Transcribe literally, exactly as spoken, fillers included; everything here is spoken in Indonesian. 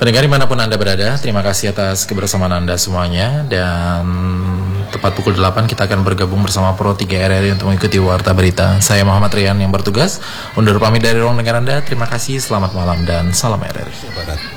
Pendengar dimanapun Anda berada, terima kasih atas kebersamaan Anda semuanya. Dan tepat pukul delapan kita akan bergabung bersama Pro tiga R R I untuk mengikuti Warta Berita. Saya Muhammad Rian yang bertugas undur pamit dari ruang dengar Anda. Terima kasih, selamat malam dan salam R R I.